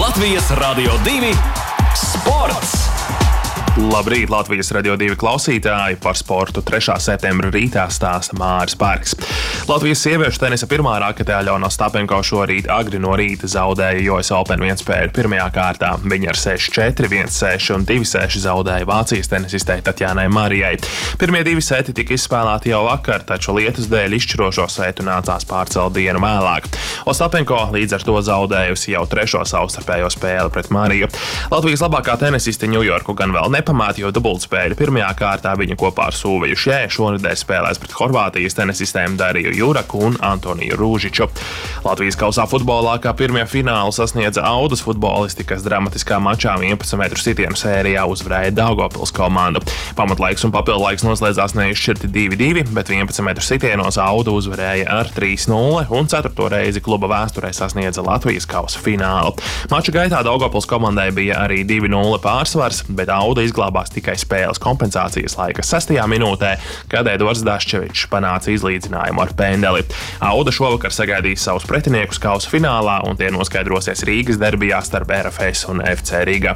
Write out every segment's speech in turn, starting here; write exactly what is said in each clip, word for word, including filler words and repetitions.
Latvijas Radio divi sports! Labrīt, Latvijas Radio divi klausītāji, par sportu trešā septembra rītā stāsta Māris Pērks. Latvijas sieviešu tenisa pirmā raketē Aļona Ostapenko šorīt agri no rīta zaudēja U S Open viens spēļu pirmajā kārtā. Viņa ar seši četri, viens seši un divi seši zaudēja Vācijas tenisistei Tatjanai Marijai. Pirmie divi seti tika izspēlēti jau vakar, taču lietus dēļ izšķirošo setu nācās pārcelt dienu vēlāk. Ostapenko līdz ar to zaudējusi jau trešo savstarpējo spēli pret Mariju. Latvijas labākā tenisiste Ņujorku gan vēl nepamāta, jo dubultspēļu pirmajā kārtā viņa kopā ar Sūveju Šē šonedēļ spēlēs pret Horvātijas tenisistēm Dariju Juraku un Antoniju Rūžiču. Latvijas kausā futbolā kā pirmie finālu sasniedza Audas futbolisti, kas dramatiskā mačā vienpadsmit metru sitienu sērijā uzvarēja Daugavpils komandu. Pamatlaiks un papildlaiks noslēdzās neizšķirti divi divi, bet vienpadsmit metru sitienos Auda uzvarēja ar trīs nulle un ceturto reizi kluba vēsturē sasniedza Latvijas kausa finālu. Mača gaitā Daugavpils komandai bija arī divi nulle pārsvars, bet Auda izglābās tikai spēles kompensācijas laika sestajā minūtē, kad Edvards Daščevičs panāca izlīdzinājumu ar pendeli. Auda šovakar sagaidīs savus pretiniekus kausa finālā, un tie noskaidrosies Rīgas derbijā starp R F S un F C Riga.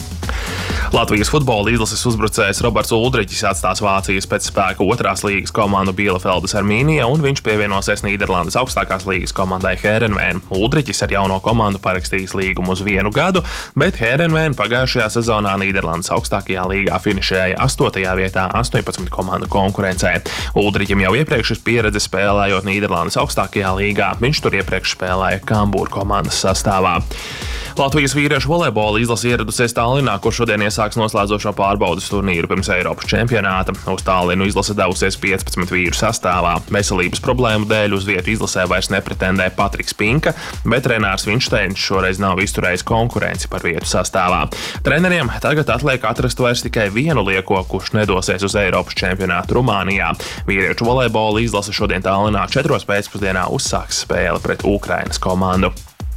Latvijas futbola izlases uzbrucējs Roberts Uldriķis atstās Vācijas pēcspēka otrās līgas komandu Bielefeldes Armīnija, un viņš pievienosies Nīderlandes augstākās līgas komandai Heerenveen. Uldriķis ar jauno komandu parakstījis līgumu uz vienu gadu, bet Heerenveen pagājušajā sezonā Nīderlandes augstākajā līgā finišēja astotajā vietā astoņpadsmit komandu konkurencē. Uldriķim jau iepriekš ir pieredze spēlējot Nīderlandes augstākajā līgā, viņš tur iepriekš spēlēja Kambūra komandas sastāvā. Latvijas vīriešu volejbola izlase ieradusies Tallinā, kur šodien iesāks noslēdzošo pārbaudes turnīru pirms Eiropas čempionāta. Uz Tallinu izlase devusies piecpadsmit vīru sastāvā. Veselības problēmu dēļ uz vietu izlasē vairs nepretendē Patriks Pinka, bet Renārs Vinšteins šoreiz nav izturējis konkurenci par vietu sastāvā. Treneriem tagad atliek atrast vairs tikai vienu lieko, kurš nedosies uz Eiropas čempionātu Rumānijā. Vīriešu volejbola izlase šodien Tallinā četros pēcpusdienā uzsāks spēli pret Ukrainas komandu.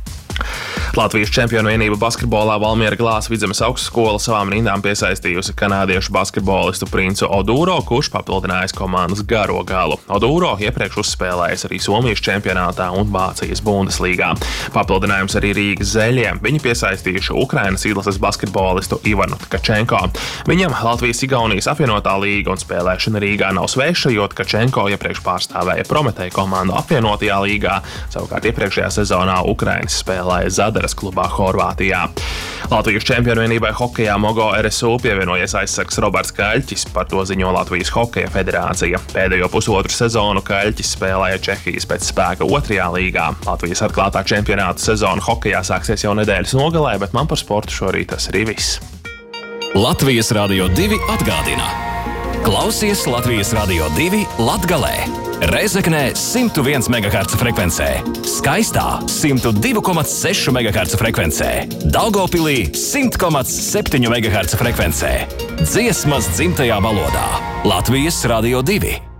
Latvijas čempionu vienība basketbolā Valmiera Glāsa Vidzemes augstskola savām rindām piesaistījusi kanādiešu basketbolistu Princu Oduro, kurš papildinājis komandas garo galu. Oduro iepriekš uzspēlējis arī Somijas čempionātā un Vācijas Bundeslīgā. Papildinājums arī Rīgas Zeļiem. Viņi piesaistījuši Ukrainas izlases basketbolistu Ivanu Tkačenko. Viņam Latvijas-Igaunijas apvienotā līga un spēlēšana Rīgā nav sveša, jo Tkačenko iepriekš pārstāvēja Prometēja komandu apvienotajā līgā, savukārt iepriekšējā sezonā Ukrainas spēlēja Zadaras klubā Horvātijā. Latvijas čempionu vienībai hokejā Mogo R S U pievienojies aizsargs Roberts Kaļķis, par to ziņo Latvijas hokeja federācija. Pēdējo pusotru sezonu Kaļķis spēlēja Čehijas pēcspēka otrajā līgā. Latvijas atklātā čempionāta sezona hokejā sāksies jau nedēļas nogalē, bet man par sportu šorīt tas arī viss. Latvijas Radio divi atgādina. Klausies Latvijas Radio divi Latgalē. Reizeknē simtu viens megaherca frekvencē, Skaistā simtu divi komats seši megaherca frekvencē, Daugavpilī simt komats septiņi megaherca frekvencē. Dziesmas dzimtajā valodā. Latvijas Radio divi.